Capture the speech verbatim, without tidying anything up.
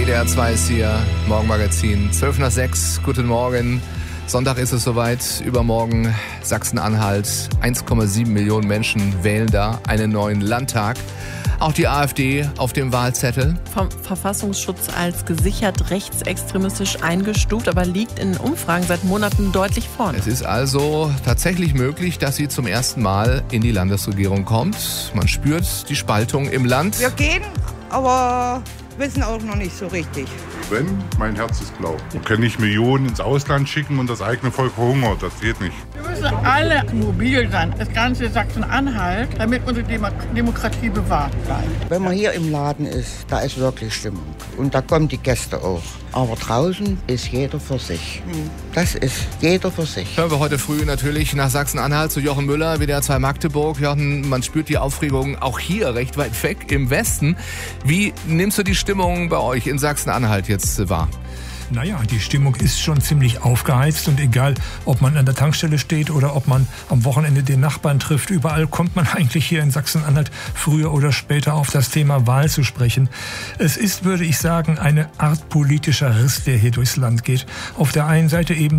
D R zwei ist hier, Morgenmagazin, zwölf nach sechs, guten Morgen. Sonntag ist es soweit, übermorgen Sachsen-Anhalt, eins Komma sieben Millionen Menschen wählen da einen neuen Landtag. Auch die AfD auf dem Wahlzettel. Vom Verfassungsschutz als gesichert rechtsextremistisch eingestuft, aber liegt in Umfragen seit Monaten deutlich vorne. Es ist also tatsächlich möglich, dass sie zum ersten Mal in die Landesregierung kommt. Man spürt die Spaltung im Land. Wir gehen, aber wissen auch noch nicht so richtig. Wenn, mein Herz ist blau. Man kann nicht Millionen ins Ausland schicken und das eigene Volk verhungert. Das geht nicht. Wir müssen alle mobil sein, das ganze Sachsen-Anhalt, damit unsere Demo- Demokratie bewahrt bleibt. Wenn man hier im Laden ist, da ist wirklich Stimmung. Und da kommen die Gäste auch. Aber draußen ist jeder für sich. Das ist jeder für sich. Hören wir heute früh natürlich nach Sachsen-Anhalt zu Jochen Müller, W D R zwei Magdeburg. Jochen, man spürt die Aufregung auch hier recht weit weg im Westen. Wie nimmst du die Stimmung bei euch in Sachsen-Anhalt jetzt wahr? Naja, die Stimmung ist schon ziemlich aufgeheizt und egal, ob man an der Tankstelle steht oder ob man am Wochenende den Nachbarn trifft, überall kommt man eigentlich hier in Sachsen-Anhalt früher oder später auf das Thema Wahl zu sprechen. Es ist, würde ich sagen, eine Art politischer Riss, der hier durchs Land geht. Auf der einen Seite eben